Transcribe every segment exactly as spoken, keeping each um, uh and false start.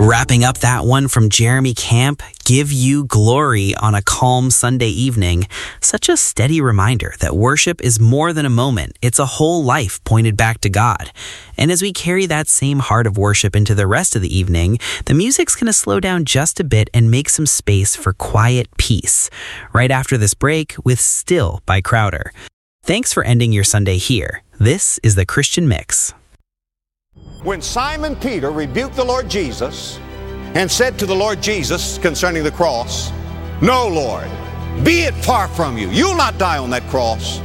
Wrapping up that one from Jeremy Camp, Give You Glory on a Calm Sunday Evening. Such a steady reminder that worship is more than a moment. It's a whole life pointed back to God. And as we carry that same heart of worship into the rest of the evening, the music's going to slow down just a bit and make some space for quiet peace. Right after this break with Still by Crowder. Thanks for ending your Sunday here. This is the Christian Mix. When Simon Peter rebuked the Lord Jesus and said to the Lord Jesus concerning the cross, "No, Lord, be it far from you. You'll not die on that cross."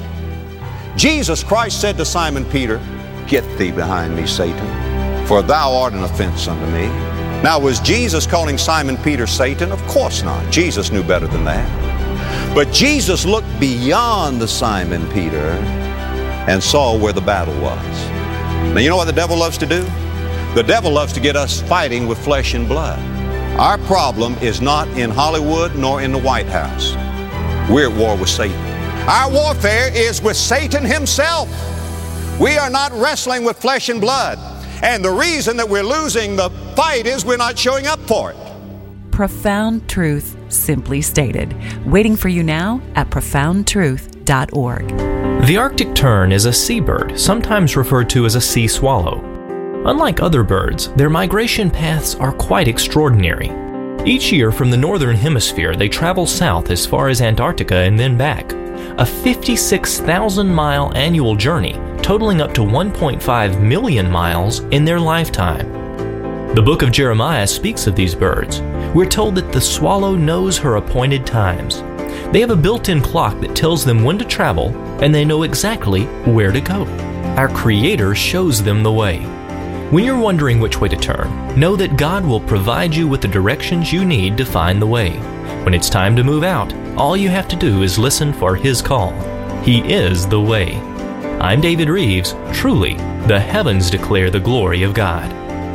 Jesus Christ said to Simon Peter, "Get thee behind me, Satan, for thou art an offense unto me." Now, was Jesus calling Simon Peter Satan? Of course not. Jesus knew better than that. But Jesus looked beyond the Simon Peter and saw where the battle was. Now, you know what the devil loves to do? The devil loves to get us fighting with flesh and blood. Our problem is not in Hollywood nor in the White House. We're at war with Satan. Our warfare is with Satan himself. We are not wrestling with flesh and blood. And the reason that we're losing the fight is we're not showing up for it. Profound truth, simply stated. Waiting for you now at profound truth dot org. The Arctic tern is a seabird, sometimes referred to as a sea swallow. Unlike other birds, their migration paths are quite extraordinary. Each year from the northern hemisphere, they travel south as far as Antarctica and then back. A fifty-six thousand mile annual journey, totaling up to one point five million miles in their lifetime. The book of Jeremiah speaks of these birds. We're told that the swallow knows her appointed times. They have a built-in clock that tells them when to travel, and they know exactly where to go. Our Creator shows them the way. When you're wondering which way to turn, know that God will provide you with the directions you need to find the way. When it's time to move out, all you have to do is listen for His call. He is the way. I'm David Reeves. Truly, the heavens declare the glory of God.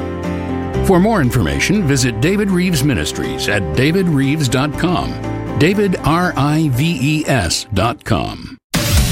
For more information, visit David Reeves Ministries at david reeves dot com. David R I V E S dot com.